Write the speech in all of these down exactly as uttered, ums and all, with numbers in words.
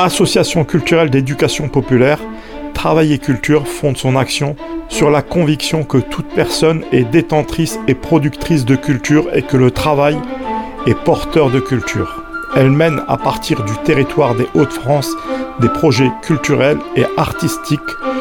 Association culturelle d'éducation populaire, Travail et Culture fonde son action sur la conviction que toute personne est détentrice et productrice de culture et que le travail est porteur de culture. Elle mène à partir du territoire des Hauts-de-France des projets culturels et artistiques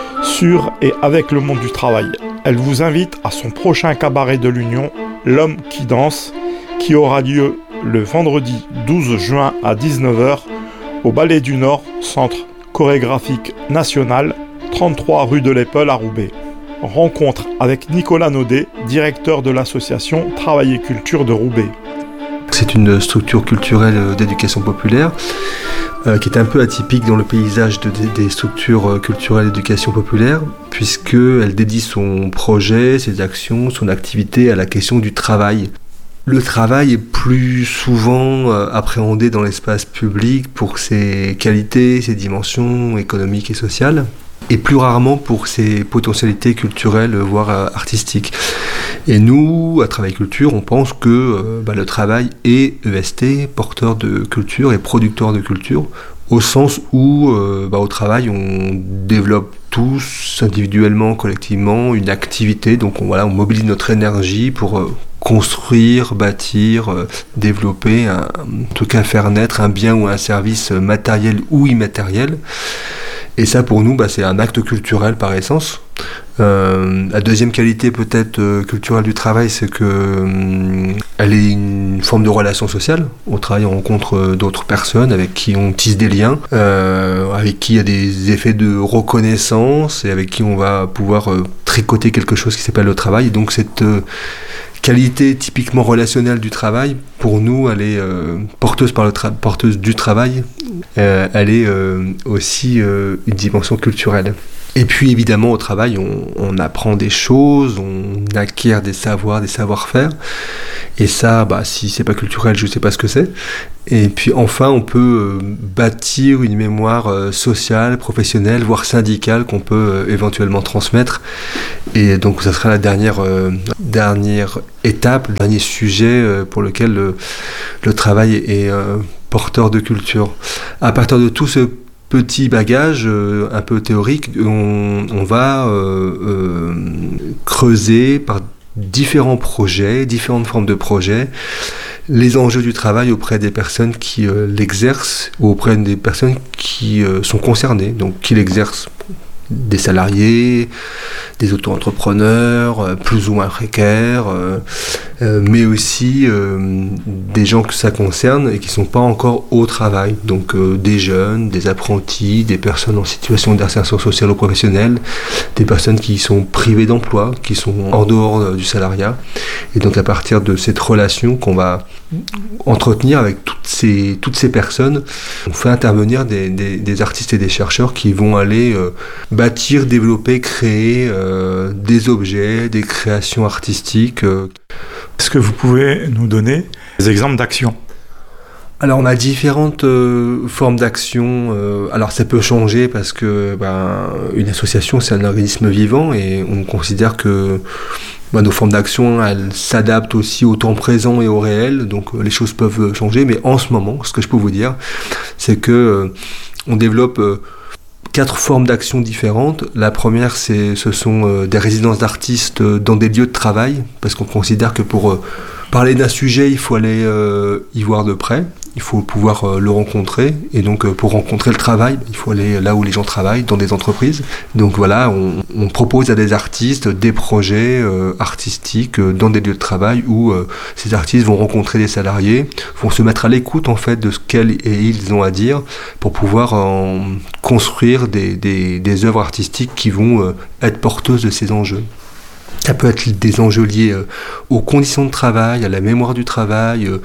sur et avec le monde du travail. Elle vous invite à son prochain cabaret de l'Union, L'Homme qui danse, qui aura lieu le vendredi douze juin à dix-neuf heures au Ballet du Nord, Centre chorégraphique national, trente-trois rue de l'Épeule à Roubaix. Rencontre avec Nicolas Naudet, directeur de l'association Travail et Culture de Roubaix. C'est une structure culturelle d'éducation populaire euh, qui est un peu atypique dans le paysage de, de, des structures culturelles d'éducation populaire, puisqu'elle dédie son projet, ses actions, son activité à la question du travail. Le travail est plus souvent euh, appréhendé dans l'espace public pour ses qualités, ses dimensions économiques et sociales, et plus rarement pour ses potentialités culturelles, voire euh, artistiques. Et nous, à Travail Culture, on pense que euh, bah, le travail est E S T, porteur de culture et producteur de culture, au sens où euh, bah, au travail, on développe tous, individuellement, collectivement, une activité. Donc on, voilà, on mobilise notre énergie pour euh, construire, bâtir, euh, développer, un, en tout cas faire naître un bien ou un service matériel ou immatériel. Et ça, pour nous, bah, c'est un acte culturel par essence. Euh, la deuxième qualité peut-être euh, culturelle du travail, c'est que euh, elle est une forme de relation sociale. Au travail, on rencontre euh, d'autres personnes avec qui on tisse des liens, euh, avec qui il y a des effets de reconnaissance et avec qui on va pouvoir euh, tricoter quelque chose qui s'appelle le travail. Et donc cette euh, qualité typiquement relationnelle du travail, pour nous, elle est euh, porteuse, par le tra- porteuse du travail. Euh, elle est euh, aussi euh, une dimension culturelle. Et puis évidemment au travail on, on apprend des choses, on acquiert des savoirs, des savoir-faire, et ça bah, si c'est pas culturel je sais pas ce que c'est. Et puis enfin on peut euh, bâtir une mémoire euh, sociale, professionnelle, voire syndicale qu'on peut euh, éventuellement transmettre, et donc ça sera la dernière, euh, dernière étape, le dernier sujet euh, pour lequel le, le travail est euh, porteur de culture. À partir de tout ce petit bagage euh, un peu théorique, on, on va euh, euh, creuser par différents projets, différentes formes de projets, les enjeux du travail auprès des personnes qui euh, l'exercent ou auprès des personnes qui euh, sont concernées, donc qui l'exercent, des salariés, des auto-entrepreneurs, euh, plus ou moins précaires, euh, euh, mais aussi euh, des gens que ça concerne et qui ne sont pas encore au travail. Donc euh, des jeunes, des apprentis, des personnes en situation d'insertion sociale ou professionnelle, des personnes qui sont privées d'emploi, qui sont en dehors euh, du salariat. Et donc à partir de cette relation qu'on va entretenir avec toutes ces, toutes ces personnes, on fait intervenir des, des, des artistes et des chercheurs qui vont aller euh, bâtir, développer, créer euh, des objets, des créations artistiques. Euh. Est-ce que vous pouvez nous donner des exemples d'actions ? Alors on a différentes euh, formes d'action. Euh, alors ça peut changer parce que ben, une association c'est un organisme vivant et on considère que ben, nos formes d'action elles s'adaptent aussi au temps présent et au réel, donc euh, les choses peuvent changer. Mais en ce moment, ce que je peux vous dire, c'est que euh, on développe euh, quatre formes d'action différentes. La première, c'est, ce sont euh, des résidences d'artistes euh, dans des lieux de travail, parce qu'on considère que pour euh, parler d'un sujet, il faut aller euh, y voir de près, il faut pouvoir euh, le rencontrer, et donc euh, pour rencontrer le travail, il faut aller là où les gens travaillent, dans des entreprises. Donc voilà, on, on propose à des artistes des projets euh, artistiques euh, dans des lieux de travail où euh, ces artistes vont rencontrer des salariés, vont se mettre à l'écoute en fait de ce qu'elles et ils ont à dire pour pouvoir euh, construire des, des, des œuvres artistiques qui vont euh, être porteuses de ces enjeux. Ça peut être des enjeux liés euh, aux conditions de travail, à la mémoire du travail, euh,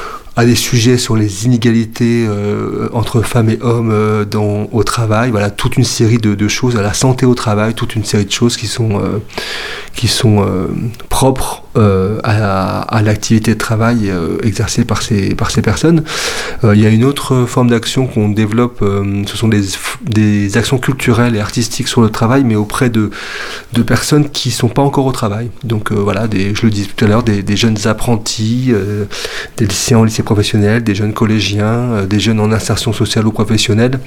à des sujets sur les inégalités euh, entre femmes et hommes euh, dans, au travail, voilà, toute une série de, de choses, à la santé au travail, toute une série de choses qui sont, euh, qui sont euh, propres euh, à, à l'activité de travail euh, exercée par ces, par ces personnes. Euh, il y a une autre forme d'action qu'on développe, euh, ce sont des f- des actions culturelles et artistiques sur le travail, mais auprès de, de personnes qui ne sont pas encore au travail. Donc euh, voilà, des, je le disais tout à l'heure, des, des jeunes apprentis, euh, des lycéens en lycée professionnel, des jeunes collégiens, euh, des jeunes en insertion sociale ou professionnelle,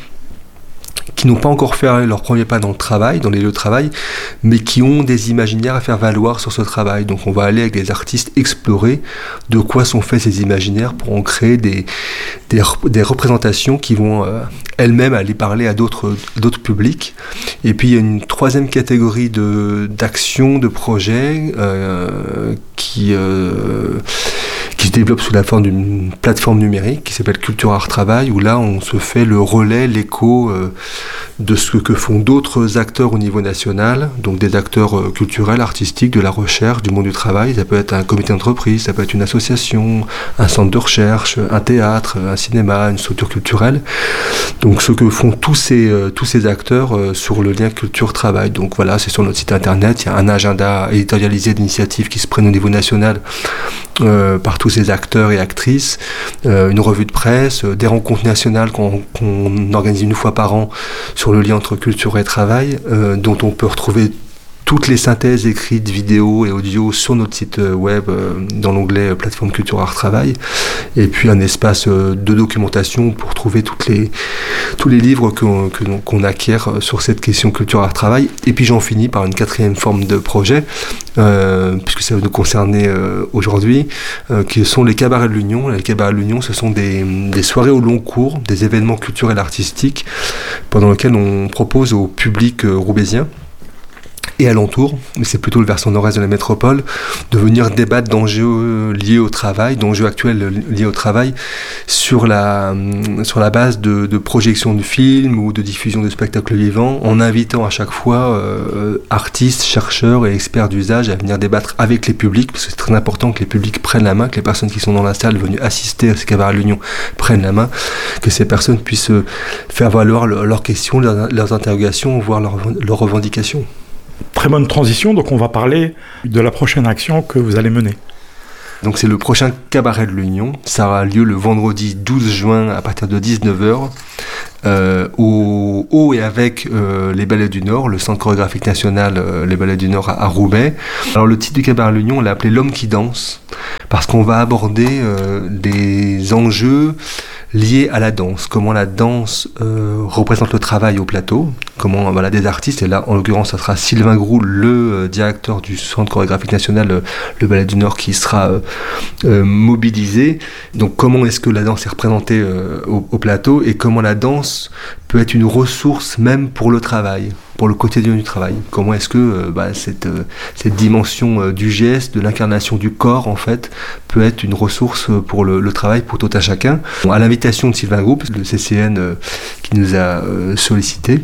qui n'ont pas encore fait leur premier pas dans le travail, dans les lieux de travail, mais qui ont des imaginaires à faire valoir sur ce travail. Donc on va aller avec des artistes explorer de quoi sont faits ces imaginaires pour en créer des, des, des représentations qui vont euh, elles-mêmes aller parler à d'autres, d'autres publics. Et puis il y a une troisième catégorie de, d'actions, de projets euh, qui... Euh, qui se développe sous la forme d'une plateforme numérique qui s'appelle Culture Art Travail, où là on se fait le relais, l'écho euh, de ce que font d'autres acteurs au niveau national, donc des acteurs euh, culturels, artistiques, de la recherche, du monde du travail. Ça peut être un comité d'entreprise, ça peut être une association, un centre de recherche, un théâtre, un cinéma, une structure culturelle. Donc ce que font tous ces, euh, tous ces acteurs euh, sur le lien culture-travail. Donc voilà, c'est sur notre site internet, il y a un agenda éditorialisé d'initiatives qui se prennent au niveau national euh, par tous ces acteurs et actrices, euh, une revue de presse, euh, des rencontres nationales qu'on, qu'on organise une fois par an sur le lien entre culture et travail, euh, dont on peut retrouver toutes les synthèses écrites, vidéos et audio sur notre site web euh, dans l'onglet euh, plateforme Culture Art Travail, et puis un espace euh, de documentation pour trouver toutes les, tous les livres qu'on, que, qu'on acquiert sur cette question Culture Art Travail. Et puis j'en finis par une quatrième forme de projet, euh, puisque ça va nous concerner euh, aujourd'hui, euh, qui sont les cabarets de l'Union. Les cabarets de l'Union, ce sont des, des soirées au long cours, des événements culturels artistiques, pendant lesquels on propose au public euh, roubaisien et alentour, mais c'est plutôt le versant nord-est de la métropole, de venir débattre d'enjeux liés au travail, d'enjeux actuels liés au travail, sur la, sur la base de, de projections de films ou de diffusion de spectacles vivants, en invitant à chaque fois euh, artistes, chercheurs et experts d'usage à venir débattre avec les publics, parce que c'est très important que les publics prennent la main, que les personnes qui sont dans la salle venues assister à ces cabarets à l'Union prennent la main, que ces personnes puissent faire valoir leurs questions, leurs, leurs interrogations, voire leurs, leurs revendications. Très bonne transition, donc on va parler de la prochaine action que vous allez mener. Donc c'est le prochain cabaret de l'Union, ça aura lieu le vendredi douze juin à partir de dix-neuf heures euh, au, au et avec euh, les Ballets du Nord, le Centre chorégraphique national euh, les Ballets du Nord à, à Roubaix. Alors le titre du cabaret de l'Union, on l'a appelé L'homme qui danse, parce qu'on va aborder euh, des enjeux liés à la danse, comment la danse euh, représente le travail au plateau, comment voilà, des artistes, et là en l'occurrence ça sera Sylvain Groux, le euh, directeur du Centre chorégraphique national, euh, le Ballet du Nord, qui sera euh, euh, mobilisé. Donc comment est-ce que la danse est représentée euh, au, au plateau, et comment la danse peut être une ressource même pour le travail, pour le quotidien du travail. Comment est-ce que euh, bah, cette, euh, cette dimension euh, du geste, de l'incarnation du corps, en fait, peut être une ressource pour le, le travail, pour tout à chacun. Bon, à l'invitation de Sylvain Groux, le C C N euh, qui nous a euh, sollicité,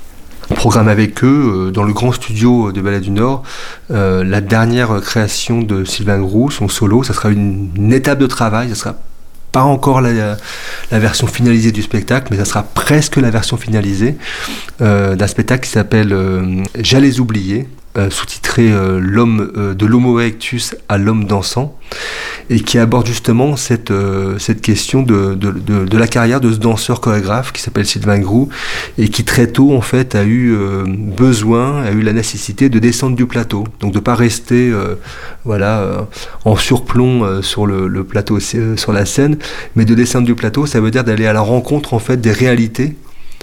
on programme avec eux, euh, dans le grand studio de Ballet du Nord, euh, la dernière création de Sylvain Groux, son solo. Ça sera une, une étape de travail, ça sera pas encore la, la version finalisée du spectacle, mais ça sera presque la version finalisée euh, d'un spectacle qui s'appelle euh, J'allais oublier, euh, sous-titré euh, l'homme euh, de l'Homo erectus à l'homme dansant, et qui aborde justement cette, euh, cette question de, de, de, de la carrière de ce danseur chorégraphe qui s'appelle Sylvain Groux, et qui très tôt en fait a eu euh, besoin, a eu la nécessité de descendre du plateau, donc de pas rester euh, voilà euh, en surplomb euh, sur le, le plateau, euh, sur la scène, mais de descendre du plateau, ça veut dire d'aller à la rencontre en fait des réalités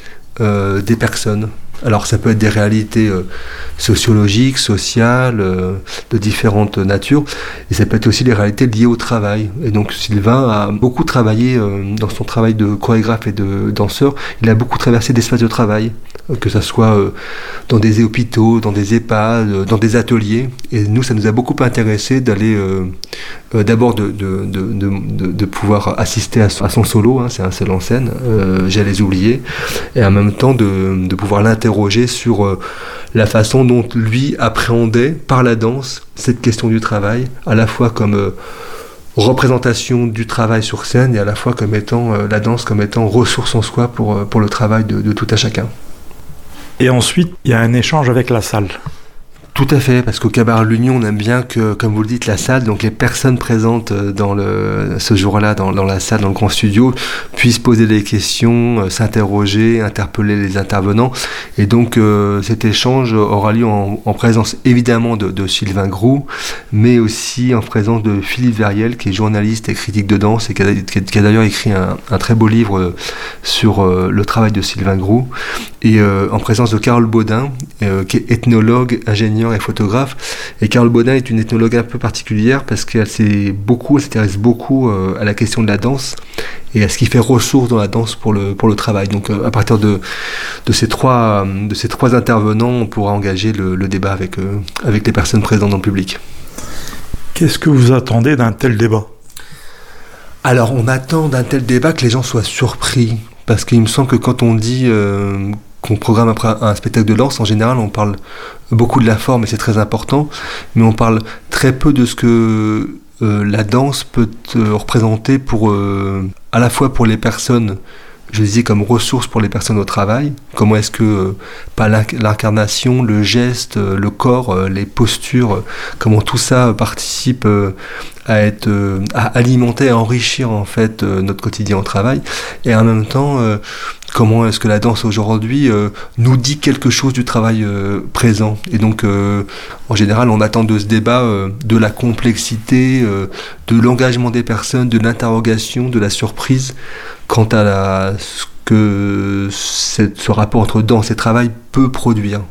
euh, des personnes. Alors ça peut être des réalités euh, sociologiques, sociales, euh, de différentes natures, et ça peut être aussi des réalités liées au travail. Et donc Sylvain a beaucoup travaillé euh, dans son travail de chorégraphe et de danseur, il a beaucoup traversé d'espaces de travail, euh, que ça soit euh, dans des hôpitaux, dans des EHPAD, euh, dans des ateliers, et nous ça nous a beaucoup intéressé d'aller euh, euh, d'abord de, de, de, de, de, de pouvoir assister à son, à son solo, hein, c'est un seul en scène, euh, J'allais oublier, et en même temps de, de pouvoir l'interroger sur euh, la façon dont lui appréhendait par la danse cette question du travail, à la fois comme euh, représentation du travail sur scène, et à la fois comme étant euh, la danse comme étant ressource en soi pour, euh, pour le travail de, de tout à chacun. Et ensuite, il y a un échange avec la salle. Tout à fait, parce qu'au Cabaret de l'Union, on aime bien que, comme vous le dites, la salle, donc les personnes présentes dans le, ce jour-là dans, dans la salle, dans le grand studio, puissent poser des questions, euh, s'interroger, interpeller les intervenants. Et donc euh, cet échange aura lieu en, en présence évidemment de, de Sylvain Groux, mais aussi en présence de Philippe Verriel, qui est journaliste et critique de danse, et qui a, qui a, qui a d'ailleurs écrit un, un très beau livre sur euh, le travail de Sylvain Groux, et euh, en présence de Carole Baudin, euh, qui est ethnologue, ingénieur et photographe. Et Carole Baudin est une ethnologue un peu particulière parce qu'elle s'est beaucoup, elle s'intéresse beaucoup euh, à la question de la danse et à ce qui fait ressource dans la danse pour le, pour le travail. Donc euh, à partir de, de, ces trois, de ces trois intervenants, on pourra engager le, le débat avec, euh, avec les personnes présentes dans le public. Qu'est-ce que vous attendez d'un tel débat ? Alors on attend d'un tel débat que les gens soient surpris, parce qu'il me semble que quand on dit euh, qu'on programme après un spectacle de danse, en général on parle beaucoup de la forme et c'est très important, mais on parle très peu de ce que euh, la danse peut euh, représenter pour, euh, à la fois pour les personnes, je disais comme ressource pour les personnes au travail, comment est-ce que euh, pas l'incarnation, le geste, euh, le corps, euh, les postures, euh, comment tout ça euh, participe euh, à être euh, à alimenter, à enrichir en fait euh, notre quotidien au travail, et en même temps euh, comment est-ce que la danse aujourd'hui euh, nous dit quelque chose du travail euh, présent. Et donc euh, en général on attend de ce débat euh, de la complexité, euh, de l'engagement des personnes, de l'interrogation, de la surprise quant à la, ce que cette, ce rapport entre danse et travail peut produire.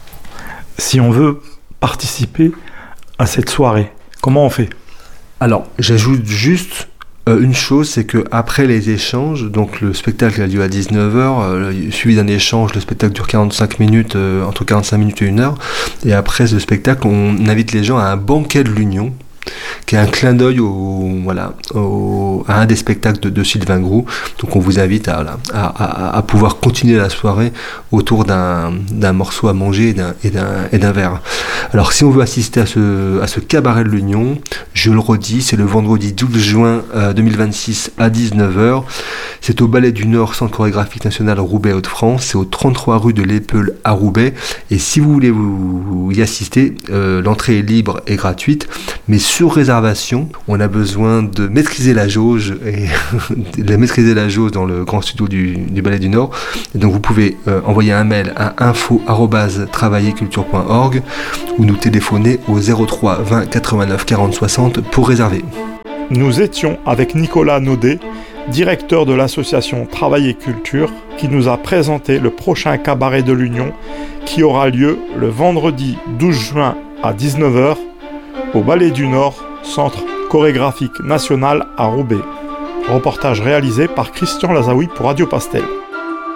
Si on veut participer à cette soirée, comment on fait ? Alors, j'ajoute juste euh, une chose, c'est qu'après les échanges, donc le spectacle a lieu à dix-neuf heures, euh, suivi d'un échange, le spectacle dure quarante-cinq minutes, euh, entre quarante-cinq minutes et une heure, et après ce spectacle, on invite les gens à un banquet de l'Union, qui est un clin d'œil au, voilà, au, à un des spectacles de, de Sylvain Groux. Donc on vous invite à, à, à, à pouvoir continuer la soirée autour d'un, d'un morceau à manger et d'un, et, d'un, et d'un verre. Alors si on veut assister à ce, à ce cabaret de l'Union, je le redis, c'est le vendredi douze juin euh, deux mille vingt-six à dix-neuf heures. C'est au Ballet du Nord, Centre chorégraphique national Roubaix Hauts-de-France. C'est au trente-trois rue de l'Épeule à Roubaix. Et si vous voulez vous, vous y assister, euh, l'entrée est libre et gratuite, mais sur réservation, on a besoin de maîtriser la jauge et de maîtriser la jauge dans le grand studio du, du Ballet du Nord. Et donc vous pouvez euh, envoyer un mail à info arobase travaillerculture point org ou nous téléphoner au zéro trois vingt quatre-vingt-neuf quarante soixante pour réserver. Nous étions avec Nicolas Naudet, directeur de l'association Travail et Culture, qui nous a présenté le prochain cabaret de l'Union qui aura lieu le vendredi douze juin à dix-neuf heures au Ballet du Nord, Centre chorégraphique national à Roubaix. Reportage réalisé par Christian Lazaoui pour Radio Pastel.